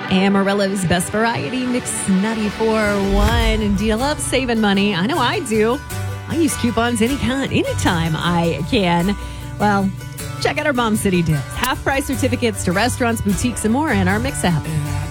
Amarillo's Best Variety Mix 94.1. Do you love saving money? I know I do. I use coupons anytime I can. Well, check out our Bomb City deals. Half price certificates to restaurants, boutiques, and more in our Mix app.